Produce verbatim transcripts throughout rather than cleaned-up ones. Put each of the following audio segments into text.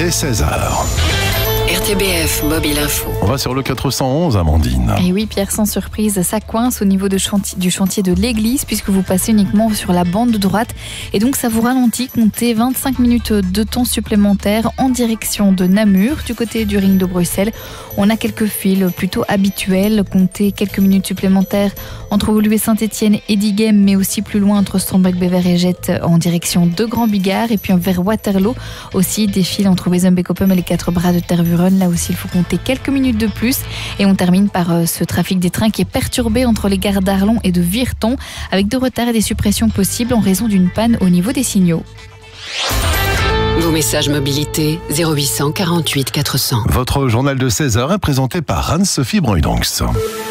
est seize heures. R T B F Mobile Info. On va sur le quatre cent onze, Amandine. Et oui, Pierre, sans surprise, ça coince au niveau de chantier, du chantier de l'église puisque vous passez uniquement sur la bande de droite et donc ça vous ralentit. Comptez vingt-cinq minutes de temps supplémentaire en direction de Namur. Du côté du ring de Bruxelles, on a quelques fils plutôt habituels. Comptez quelques minutes supplémentaires entre Woluwe Saint-Etienne et Diegem, mais aussi plus loin entre Stormbeek-Bever et Jette en direction de Grand Bigard. Et puis vers Waterloo aussi des fils entre Wezenbeek-Oppem et les quatre bras de Tervuren. Là aussi, il faut compter quelques minutes de plus. Et on termine par euh, ce trafic des trains qui est perturbé entre les gares d'Arlon et de Virton, avec des retards et des suppressions possibles en raison d'une panne au niveau des signaux. Vos messages mobilité zéro huit cent quarante-huit quatre cents. Votre journal de seize heures est présenté par Anne-Sophie Bruydanx.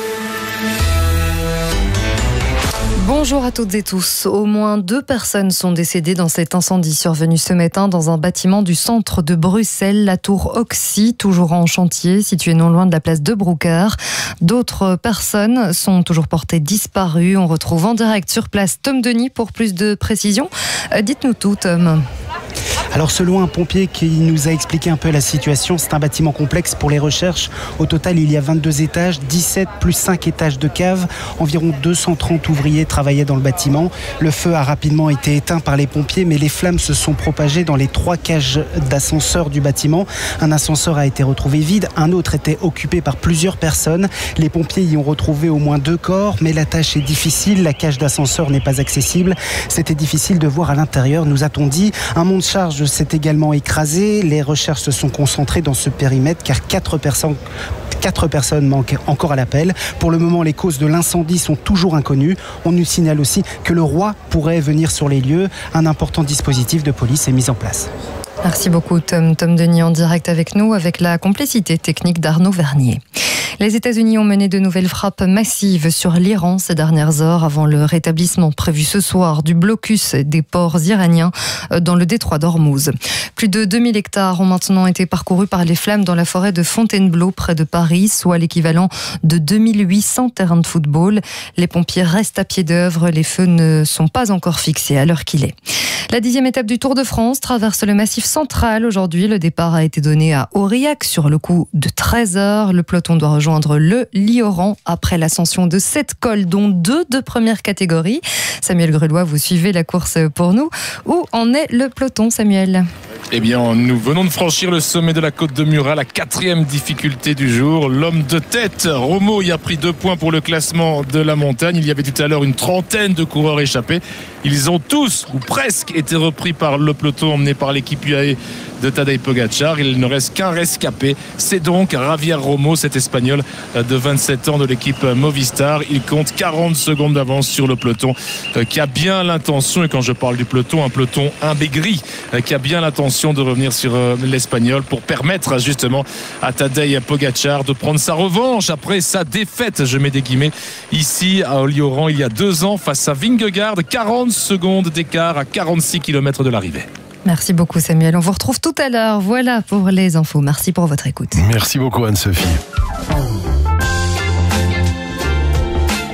Bonjour à toutes et tous. Au moins deux personnes sont décédées dans cet incendie survenu ce matin dans un bâtiment du centre de Bruxelles, la tour Oxy, toujours en chantier, située non loin de la place de Brouckère. D'autres personnes sont toujours portées disparues. On retrouve en direct sur place Tom Denis pour plus de précisions. Dites-nous tout, Tom. Alors selon un pompier qui nous a expliqué un peu la situation, c'est un bâtiment complexe pour les recherches. Au total, il y a vingt-deux étages, dix-sept plus cinq étages de cave. Environ deux cent trente ouvriers travaillaient dans le bâtiment. Le feu a rapidement été éteint par les pompiers, mais les flammes se sont propagées dans les trois cages d'ascenseur du bâtiment. Un ascenseur a été retrouvé vide, un autre était occupé par plusieurs personnes. Les pompiers y ont retrouvé au moins deux corps, mais la tâche est difficile. La cage d'ascenseur n'est pas accessible. C'était difficile de voir à l'intérieur, nous a-t-on dit. Un monte charge s'est également écrasé. Les recherches se sont concentrées dans ce périmètre car quatre personnes Quatre personnes manquent encore à l'appel. Pour le moment, les causes de l'incendie sont toujours inconnues. On nous signale aussi que le roi pourrait venir sur les lieux. Un important dispositif de police est mis en place. Merci beaucoup, Tom. Tom Denis en direct avec nous, avec la complicité technique d'Arnaud Vernier. Les États-Unis ont mené de nouvelles frappes massives sur l'Iran ces dernières heures avant le rétablissement prévu ce soir du blocus des ports iraniens dans le détroit d'Ormuz. Plus de deux mille hectares ont maintenant été parcourus par les flammes dans la forêt de Fontainebleau près de Paris, soit l'équivalent de deux mille huit cents terrains de football. Les pompiers restent à pied d'œuvre. Les feux ne sont pas encore fixés à l'heure qu'il est. La dixième étape du Tour de France traverse le Massif central. Aujourd'hui, le départ a été donné à Aurillac sur le coup de treize heures. Le peloton doit rejoindre le Lioran après l'ascension de sept cols, dont deux de première catégorie. Samuel Grelois, vous suivez la course pour nous. Où en est le peloton, Samuel ? Eh bien, nous venons de franchir le sommet de la côte de Murat, la quatrième difficulté du jour. L'homme de tête, Romo, y a pris deux points pour le classement de la montagne. Il y avait tout à l'heure une trentaine de coureurs échappés. Ils ont tous, ou presque, été repris par le peloton emmené par l'équipe U A E de Tadej Pogacar. Il ne reste qu'un rescapé. C'est donc Javier Romo, cet Espagnol de vingt-sept ans de l'équipe Movistar. Il compte quarante secondes d'avance sur le peloton qui a bien l'intention, et quand je parle du peloton, un peloton imbégri, qui a bien l'intention de revenir sur l'Espagnol pour permettre justement à Tadej Pogacar de prendre sa revanche après sa défaite, je mets des guillemets, ici à Olioran il y a deux ans face à Vingegaard. quarante secondes d'écart à quarante-six kilomètres de l'arrivée. Merci beaucoup, Samuel. On vous retrouve tout à l'heure. Voilà pour les infos. Merci pour votre écoute. Merci beaucoup, Anne-Sophie.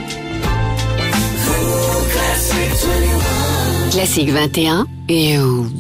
Classique vingt et un et